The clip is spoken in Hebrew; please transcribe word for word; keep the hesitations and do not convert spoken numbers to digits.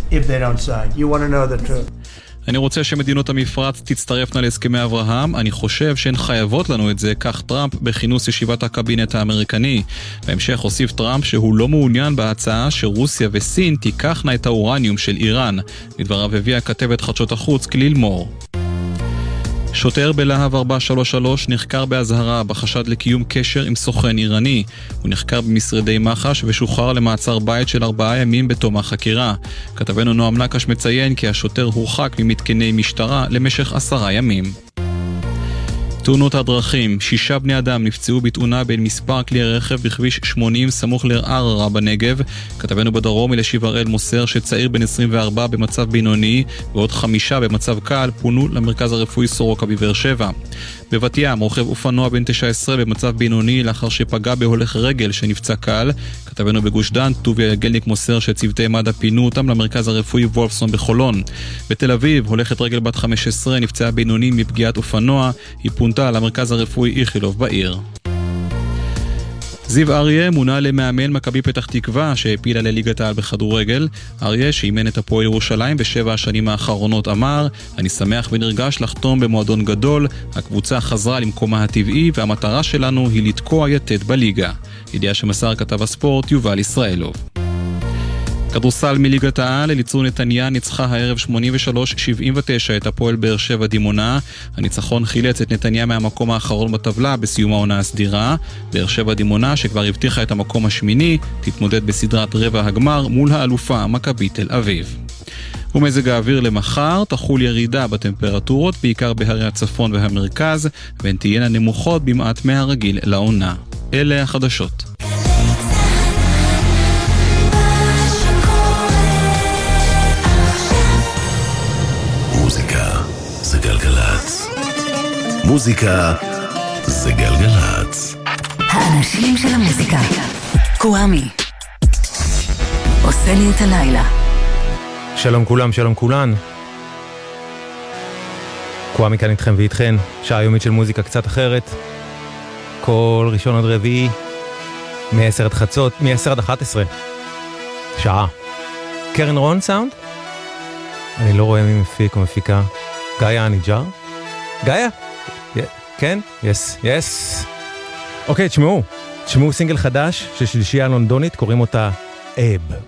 if they don't sign. You want to know the truth. אני רוצה שמדינות המפרץ תצטרפנה להסכמי אברהם, אני חושב שהן חייבות לנו את זה, כך טראמפ בכינוס ישיבת הקבינט האמריקני. בהמשך הוסיף טראמפ שהוא לא מעוניין בהצעה שרוסיה וסין תיקחנה את האורניום של איראן. לדבריו הביאה כתבת חדשות החוץ כליל מור. שוטר בלהב ארבע שלוש שלוש נחקר בהזהרה בחשד לקיום קשר עם סוכן איראני. הוא נחקר במשרדי מח"ש ושוחרר למעצר בית של ארבעה ימים בתום החקירה. כתבנו נועם נקש מציין כי השוטר הורחק ממתקני משטרה למשך עשרה ימים. תאונות הדרכים, שישה בני אדם נפצעו בתאונה בין מספר כלי רכב בכביש שמונים סמוך לערערה בנגב. כתבנו בדרום אלישיב הראל מוסר שצעיר בן עשרים וארבע במצב בינוני ועוד חמישה במצב קל פונו למרכז הרפואי סורוקה בבאר שבע. בבת ים רוכב אופנוע בן תשע עשרה במצב בינוני לאחר שפגע בהולך רגל שנפצע קל. כתבנו בגוש דן טוביה גלניק מוסר שצוותי מד"א פינו אותם למרכז הרפואי וולפסון בחולון. בתל אביב הולכת רגל בת חמש עשרה נפצעה בינוני מפגיעת אופנוע, היא פונתה למרכז הרפואי איכילוב בעיר. זיו אריה מונה למאמן מכבי פתח תקווה שהפילה לליגת העל בכדורגל. אריה שאימן את הפועל ירושלים בשבע השנים האחרונות אמר, אני שמח ונרגש לחתום במועדון גדול, הקבוצה חזרה למקומה הטבעי והמטרה שלנו היא לתקוע יתד בליגה. ידיעה שמסר כתב הספורט יובל ישראלוב. כדורסל מליגת העל, אליצור נתניה ניצחה הערב שמונים ושלוש שבעים ותשע את הפועל באר שבע דימונה. הניצחון חילץ את נתניה מהמקום האחרון בטבלה בסיום העונה הסדירה. באר שבע דימונה, שכבר הבטיחה את המקום השמיני, תתמודד בסדרת רבע הגמר מול האלופה מכבי תל אביב. ומזג האוויר למחר, תחול ירידה בטמפרטורות, בעיקר בהרי הצפון והמרכז, והן תהיינה נמוכות במעט מהרגיל לעונה. אלה החדשות. מוזיקה זה גלגלץ. מוזיקה זה גלגלץ. האנשים של המוזיקה. קוואמי עושה לי את הלילה. שלום כולם, שלום כולן. קוואמי כאן איתכם ואיתכן. שעה יומית של מוזיקה קצת אחרת. כל ראשון עד רביעי מ-עשר עד חצות, מ-עשר עד אחת עשרה. שעה. קרן רון סאונד? אני לא רואה מי מפיק או מפיקה. גאיה הניג'ר? גאיה? כן? יס, יס. אוקיי, תשמעו. תשמעו סינגל חדש של שלישייה לונדונית, קוראים אותה אב.